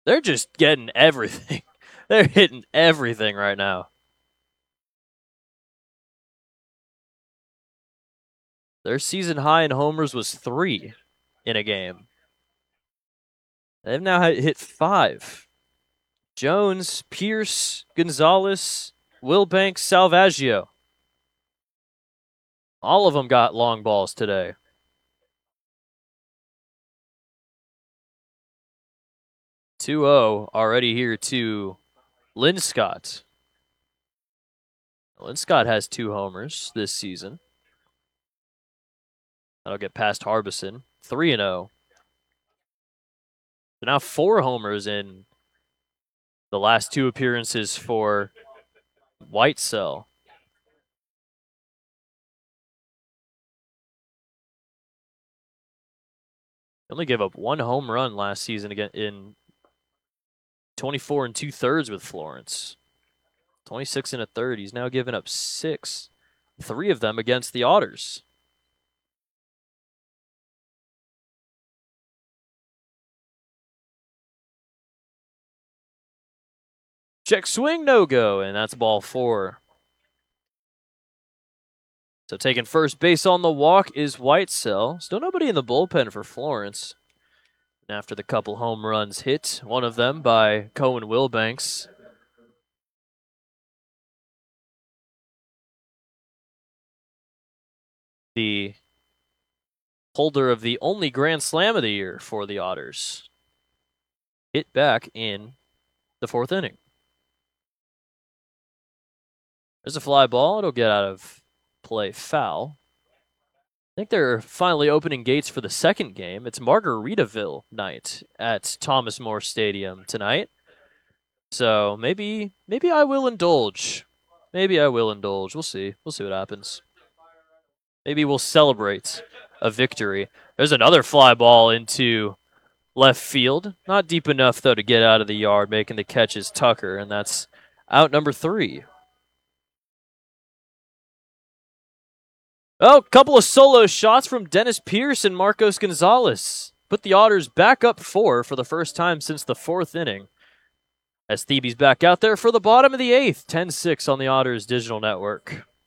They're just getting everything. They're hitting everything right now. Their season high in homers was 3 in a game. They've now hit 5. Jones, Pierce, Gonzalez, Wilbanks, Salvaggio. All of them got long balls today. 2-0 already here to Linscott. Linscott has 2 homers this season. That'll get past Harbison. 3-0. So now 4 homers in the last 2 appearances for Whitesell. He only gave up 1 home run last season again in 24 2/3 with Florence. 26 1/3. He's now given up 6. 3 of them against the Otters. Check swing, no go, and that's ball 4. So taking first base on the walk is Whitesell. Still nobody in the bullpen for Florence. And after the couple home runs hit, one of them by Cohen Wilbanks. The holder of the only Grand Slam of the year for the Otters. Hit back in the 4th inning. There's a fly ball. It'll get out of play foul. I think they're finally opening gates for the second game. It's Margaritaville night at Thomas More Stadium tonight. So maybe I will indulge. Maybe I will indulge. We'll see. We'll see what happens. Maybe we'll celebrate a victory. There's another fly ball into left field. Not deep enough, though, to get out of the yard. Making the catch is Tucker, and that's out number 3. Oh, a couple of solo shots from Dennis Pierce and Marcos Gonzalez. Put the Otters back up 4 for the first time since the 4th inning. As Thebe's back out there for the bottom of the 8th. 10-6 on the Otters Digital Network.